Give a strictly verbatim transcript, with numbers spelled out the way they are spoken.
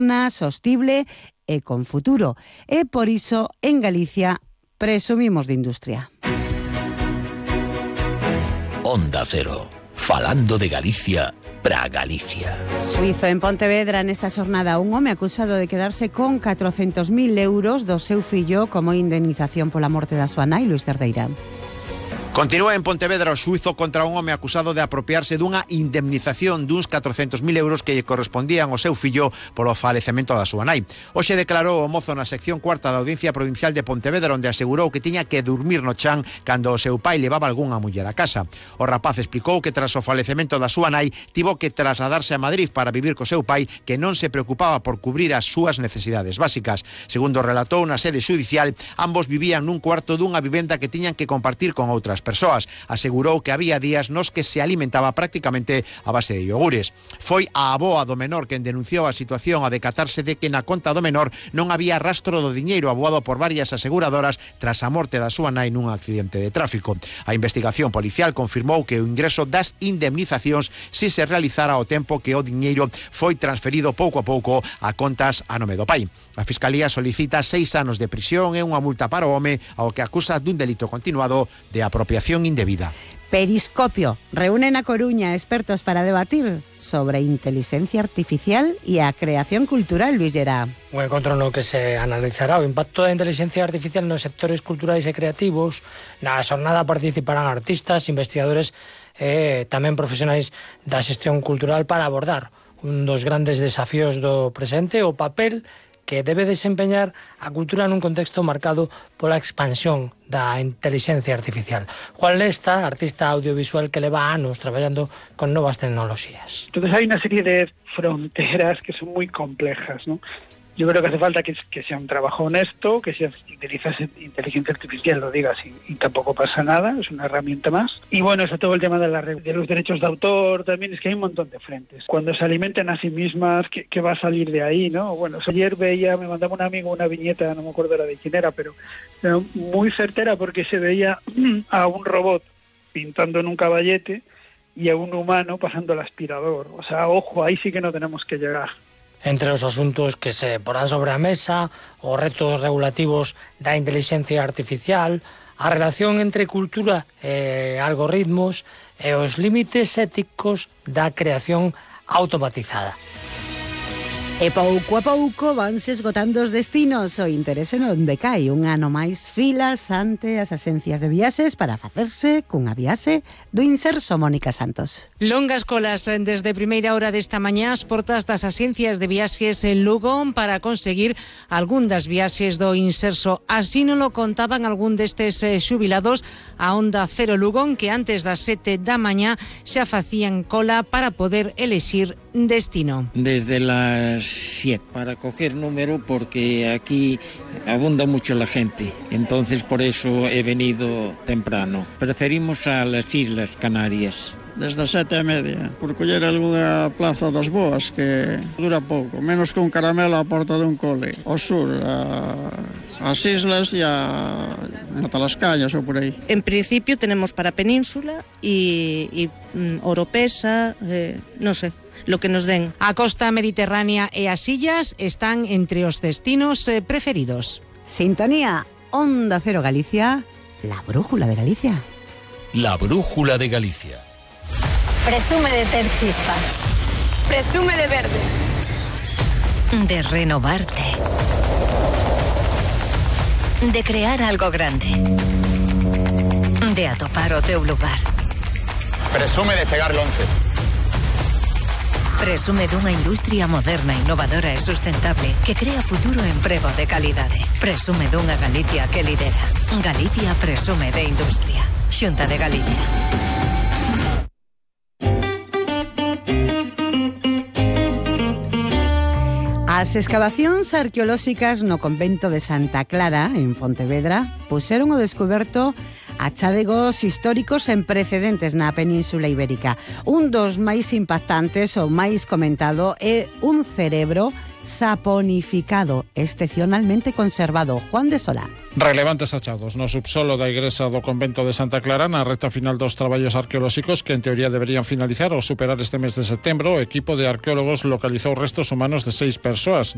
sostible e con futuro. E por iso, en Galicia, presumimos de industria. Onda Cero, falando de Galicia para Galicia. Suizo en Pontevedra nesta xornada un home acusado de quedarse con catrocentos mil euros do seu fillo como indemnización pola morte da súa nai, Luis Cerdeira. Continúa en Pontevedra o xuízo contra un home acusado de apropiarse dunha indemnización duns catrocentos mil euros que lle correspondían ao seu fillo polo falecemento da súa nai. Hoxe declarou o mozo na sección cuarta da Audiencia Provincial de Pontevedra, onde asegurou que tiña que dormir no chan cando o seu pai levaba algunha muller a casa. O rapaz explicou que tras o falecemento da súa nai tivo que trasladarse a Madrid para vivir co seu pai, que non se preocupaba por cubrir as súas necesidades básicas. Segundo relatou na sede xudicial, ambos vivían nun cuarto dunha vivenda que tiñan que compartir con outras persoas. Asegurou que había días nos que se alimentaba prácticamente a base de iogures. Foi a avoa do menor quen denunciou a situación a decatarse de que na conta do menor non había rastro do diñeiro aboado por varias aseguradoras tras a morte da súa nai nun accidente de tráfico. A investigación policial confirmou que o ingreso das indemnizacións si se realizara ao tempo que o diñeiro foi transferido pouco a pouco a contas a nome do pai. A Fiscalía solicita seis anos de prisión e unha multa para o home ao que acusa dun delito continuado de apropiación indebida. Periscopio reúne na Coruña expertos para debatir sobre inteligencia artificial e a creación cultural, Luis Llera. Un encontro no que se analizará o impacto da inteligencia artificial nos sectores culturais e creativos. Na xornada participarán artistas, investigadores e tamén profesionais da xestión cultural para abordar un dos grandes desafíos do presente, o papel que debe desempeñar a cultura nun contexto marcado pola expansión da inteligencia artificial. Juan Lesta, artista audiovisual que leva anos traballando con novas tecnoloxías. Entonces hay una serie de fronteras que son muy complejas, ¿no? Yo creo que hace falta que, que sea un trabajo honesto, que sea inteligencia artificial, lo digas, y, y tampoco pasa nada, es una herramienta más. Y bueno, está todo el tema de, la, de los derechos de autor, también es que hay un montón de frentes. Cuando se alimenten a sí mismas, ¿qué, qué va a salir de ahí, no? Bueno, ayer veía, me mandaba un amigo una viñeta, no me acuerdo la de quién era, pero, pero muy certera porque se veía a un robot pintando en un caballete y a un humano pasando el aspirador. O sea, ojo, ahí sí que no tenemos que llegar. Entre os asuntos que se porán sobre a mesa, os retos regulativos da inteligencia artificial, a relación entre cultura e algoritmos e os límites éticos da creación automatizada. E pouco a pouco vanse esgotando os destinos. O interese non decai. Un ano máis filas ante as axencias de viaxes para facerse cunha viaxe do Inserso, Mónica Santos. Longas colas desde primeira hora desta mañá as portas das axencias de viaxes en Lugo para conseguir algún das viaxes do Inserso. Así non lo contaban algún destes xubilados a Onda Cero Lugo, que antes das sete da mañá xa facían cola para poder elexir destino. Desde las siete para coger número, porque aquí abunda mucho la gente, entonces por eso he venido temprano. Preferimos a las Islas Canarias. Desde as sete e media, por coller algunha plaza das boas que dura pouco, menos que un caramelo á porta dun cole. Ao sur, a, as islas e a Matalascañas ou por aí. En principio tenemos para Península e, e mm, Oropesa, eh, non sei, lo que nos den. A costa mediterránea e as illas están entre os destinos eh, preferidos. Sintonía Onda Cero Galicia, la brújula de Galicia. La brújula de Galicia. Presume de ter chispa. Presume de verde. De renovarte. De crear algo grande. De atopar o teu lugar. Presume de chegar longe. Presume dunha industria moderna, innovadora e sustentable que crea futuro e emprego de calidade. Presume dunha Galicia que lidera. Galicia presume de industria. Xunta de Galicia. As escavacións arqueolóxicas no convento de Santa Clara, en Pontevedra, puxeron ao descoberto achadegos históricos sen precedentes na Península Ibérica. Un dos máis impactantes, o máis comentado, é un cerebro saponificado, excepcionalmente conservado. Juan de Solá. Relevantes achados no subsolo da igrexa do convento de Santa Clara na recta final dos traballos arqueolóxicos que en teoría deberían finalizar ou superar este mes de setembro. O equipo de arqueólogos localizou restos humanos de seis persoas.